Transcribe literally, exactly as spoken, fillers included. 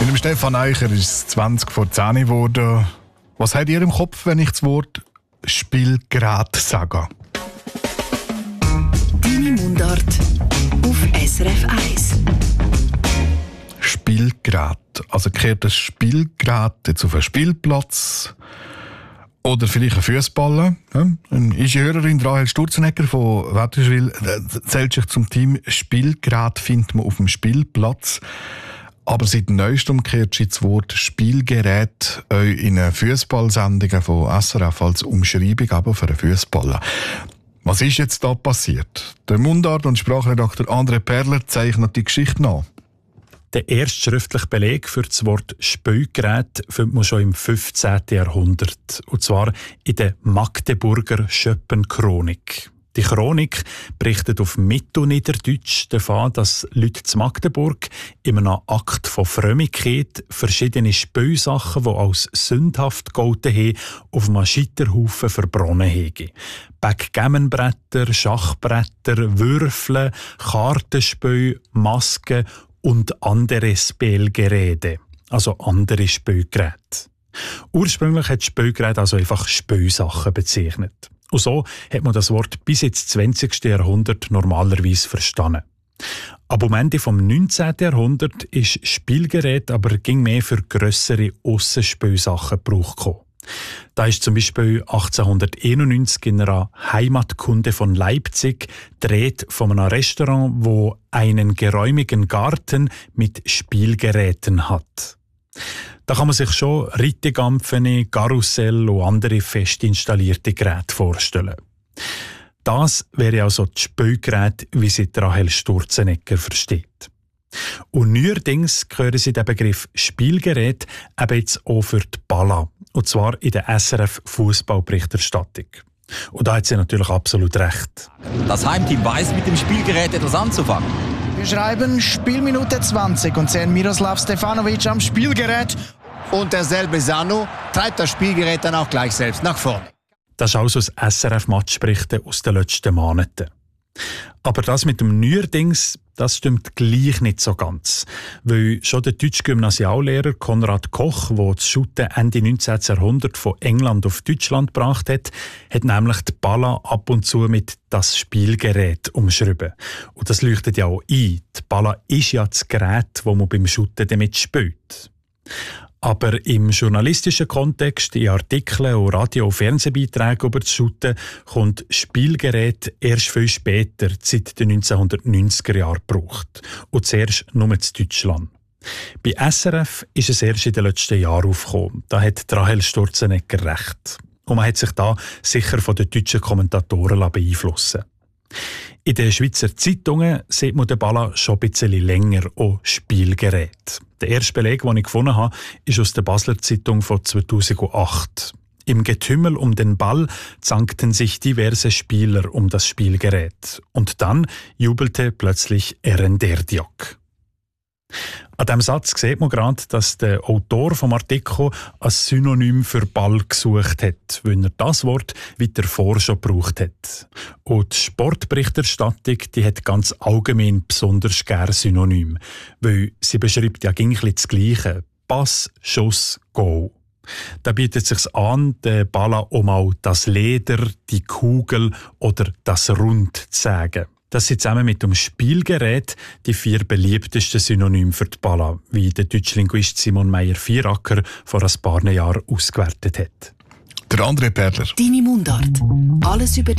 Mit dem Stefan Eicher ist es zwanzig vor zehn geworden. Was habt ihr im Kopf, wenn ich das Wort Spielgerät sage? Deine Mundart auf S R F eins. Spielgerät. Also kehrt das Spielgerät jetzt auf einen Spielplatz oder vielleicht ein Fußballer. Ja? Unsere Hörerin Rahel Sturzenegger von Wätterschwil zählt sich zum Team Spielgerät findet man auf dem Spielplatz. Aber seit neuestem kehrt sich das Wort Spielgerät euch in Fußballsendungen von S R F als Umschreibung aber für einen Fußballer. Was ist jetzt da passiert? Der Mundart- und Sprachredakteur André Perler zeichnet die Geschichte nach. Der erste schriftliche Beleg für das Wort Spielgerät findet man schon im fünfzehnten Jahrhundert. Und zwar in der Magdeburger Schöppenchronik. Die Chronik berichtet auf Mittelniederdeutsch davon, dass Leute zu Magdeburg in einem Akt von Frömmigkeit verschiedene Spielsachen, die als sündhaft gelten haben, auf einem Scheiterhaufen verbrannt haben. Backgammonbretter, Schachbretter, Würfel, Kartenspiel, Masken und andere Spielgeräte, also andere Spielgeräte. Ursprünglich hat Spielgerät also einfach Spielsachen bezeichnet. Und so hat man das Wort bis ins zwanzigsten Jahrhundert normalerweise verstanden. Aber am Ende vom neunzehnten Jahrhundert ist Spielgerät aber ging mehr für grössere Aussenspielsachen Gebrauch gekommen. Da ist zum Beispiel achtzehnhunderteinundneunzig in einer Heimatkunde von Leipzig die Rede von einem Restaurant, wo einen geräumigen Garten mit Spielgeräten hat. Da kann man sich schon Rittigampfene, Karussell und andere fest installierte Geräte vorstellen. Das wäre also das Spielgerät, wie sie Rahel Sturzenegger versteht. Und neuerdings hören Sie den Begriff Spielgerät eben jetzt auch für die Balla. Und zwar in der S R F-Fußballberichterstattung. Und da hat sie natürlich absolut recht. Das Heimteam weiß mit dem Spielgerät etwas anzufangen. Wir schreiben Spielminute zwanzig und sehen Miroslav Stefanovic am Spielgerät. Und derselbe Sanu treibt das Spielgerät dann auch gleich selbst nach vorne. Das ist also das S R F-Matchberichten aus den letzten Monaten. Aber das mit dem Neuerdings, das stimmt gleich nicht so ganz. Weil schon der deutsche Gymnasiallehrer Konrad Koch, der das Shooten Ende neunzehnten Jahrhundert von England auf Deutschland gebracht hat, hat nämlich die Balla ab und zu mit «das Spielgerät» umschrieben. Und das leuchtet ja auch ein. Die Balla ist ja das Gerät, das man beim Shooten damit spielt. Aber im journalistischen Kontext, in Artikeln und Radio- und Fernsehbeiträgen über das Shooten, kommt Spielgerät erst viel später, seit den neunzehnhundertneunziger Jahren gebraucht. Und zuerst nur in Deutschland. Bei S R F ist es erst in den letzten Jahren aufgekommen. Da hat Rahel Sturzenegger recht. Und man hat sich da sicher von den deutschen Kommentatoren beeinflussen lassen. In den Schweizer Zeitungen sieht man den Balla schon ein bisschen länger auch Spielgerät. Der erste Beleg, den ich gefunden habe, ist aus der Basler Zeitung von zweitausendacht. Im Getümmel um den Ball zankten sich diverse Spieler um das Spielgerät. Und dann jubelte plötzlich Erenderdiok. An diesem Satz sieht man gerade, dass der Autor vom Artikel ein Synonym für Ball gesucht hat, weil er das Wort weiter vor schon gebraucht hat. Und die Sportberichterstattung, die hat ganz allgemein besonders gerne Synonym, weil sie beschreibt ja gleich das Gleiche. Pass, Schuss, Goal. Da bietet es sich an, den Ball auch mal das Leder, die Kugel oder das Rund zu sagen. Das sind zusammen mit dem Spielgerät die vier beliebtesten Synonyme für die Balla, wie der deutsche Linguist Simon Meyer-Vieracker vor ein paar Jahren ausgewertet hat. Der André Perler. Deine Mundart. Alles über